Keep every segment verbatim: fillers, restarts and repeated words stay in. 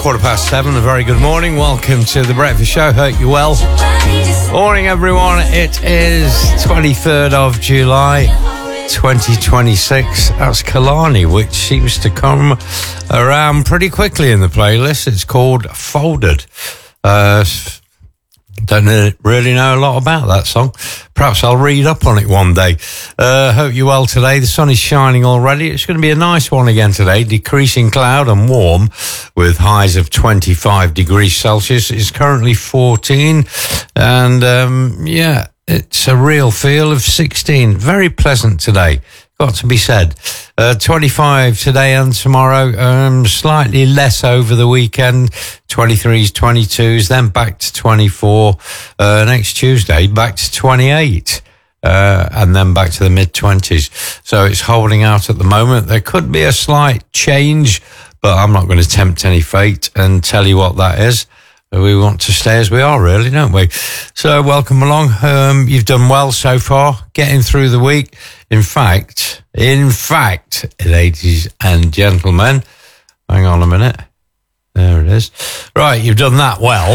quarter past seven. A very good morning. Welcome to the Breakfast Show. Hope you're well. Morning, everyone. It is twenty-third of July, twenty twenty-six. That's Kalani, which seems to come around pretty quickly in the playlist. It's called Folded. Uh, don't really know a lot about that song. Perhaps I'll read up on it one day. Uh, hope you're well today. The sun is shining already. It's going to be a nice one again today. Decreasing cloud and warm with highs of twenty-five degrees Celsius. It's currently fourteen. And, um, yeah, it's a real feel of sixteen. Very pleasant today. Got to be said. Uh, twenty-five today and tomorrow, um, slightly less over the weekend, twenty-threes, twenty-twos, then back to twenty-four, uh, next Tuesday, back to twenty-eight, uh, and then back to the mid-twenties. So it's holding out at the moment. There could be a slight change, but I'm not going to tempt any fate and tell you what that is. We want to stay as we are, really, don't we? So welcome along. Um, you've done well so far, getting through the week. In fact, in fact, ladies and gentlemen, hang on a minute. There it is. Right, you've done that well.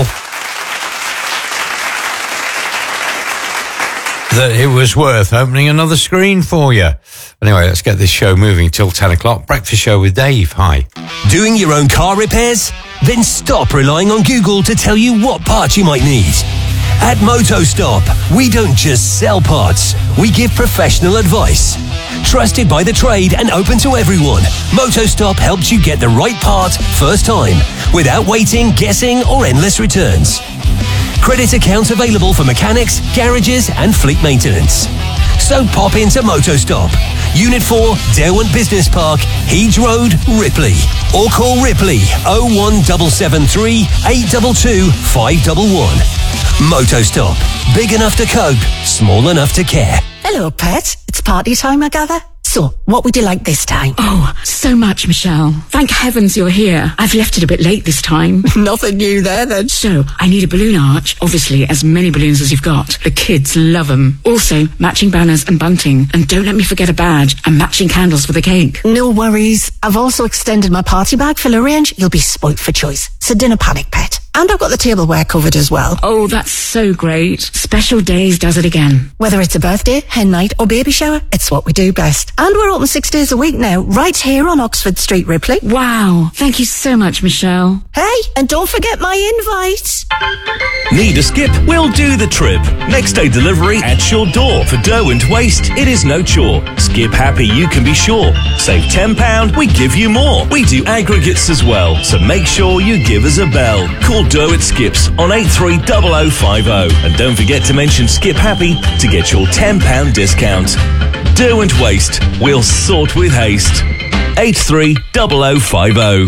That it was worth opening another screen for you. Anyway, let's get this show moving till ten o'clock. Breakfast Show with Dave. Hi. Doing your own car repairs? Then stop relying on Google to tell you what parts you might need. At MotoStop, we don't just sell parts, we give professional advice. Trusted by the trade and open to everyone, MotoStop helps you get the right part first time, without waiting, guessing, or endless returns. Credit accounts available for mechanics, garages, and fleet maintenance. So pop into MotoStop, Unit four, Derwent Business Park, Heeds Road, Ripley. Or call Ripley oh one seven seven three, eight two two, five one one. MotoStop. Big enough to cope, small enough to care. Hello, pet. It's party time, I gather. So, what would you like this time? Oh, so much, Michelle. Thank heavens you're here. I've left it a bit late this time. Nothing new there, then. So, I need a balloon arch. Obviously, as many balloons as you've got. The kids love them. Also, matching banners and bunting. And don't let me forget a badge and matching candles for the cake. No worries. I've also extended my party bag for the range. You'll be spoilt for choice. So, dinner panic, pet. And I've got the tableware covered as well. Oh, that's so great. Special Days does it again. Whether it's a birthday, hen night, or baby shower, it's what we do best. And we're open six days a week now, right here on Oxford Street, Ripley. Wow. Thank you so much, Michelle. Hey, and don't forget my invite. Need a skip? We'll do the trip. Next day delivery at your door. For Derwent Waste, it is no chore. Skip happy, you can be sure. Save ten pounds, we give you more. We do aggregates as well, so make sure you give us a bell. Call Derwent Skips on eight three zero zero five zero. And don't forget to mention Skip Happy to get your ten pounds discount. Derwent Waste, we'll sort with haste. eight three zero zero five zero.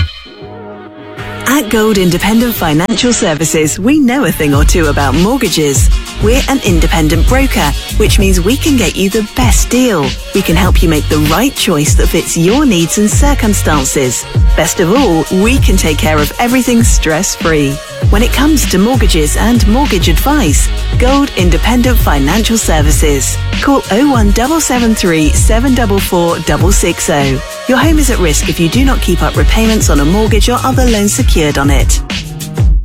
At Gold Independent Financial Services, we know a thing or two about mortgages. We're an independent broker, which means we can get you the best deal. We can help you make the right choice that fits your needs and circumstances. Best of all, we can take care of everything stress-free. When it comes to mortgages and mortgage advice, Gold Independent Financial Services. Call oh one seven seven three, seven four four, six six zero. Your home is at risk if you do not keep up repayments on a mortgage or other loan secured on it.